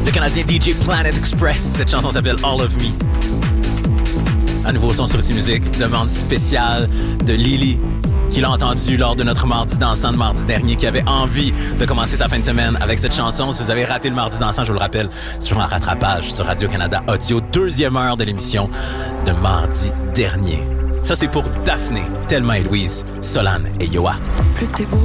Le Canadien DJ Planet Express. Cette chanson s'appelle All of Me. Un nouveau son sur C-Musique. Demande spéciale de Lily, qui l'a entendu lors de notre Mardi dansant de mardi dernier, qui avait envie de commencer sa fin de semaine avec cette chanson. Si vous avez raté le Mardi dansant, je vous le rappelle, c'est toujours en rattrapage sur Radio-Canada Audio, deuxième heure de l'émission de mardi dernier. Ça, c'est pour Daphné, Thelma et Louise, Solane et Yoa. Plus t'es beau.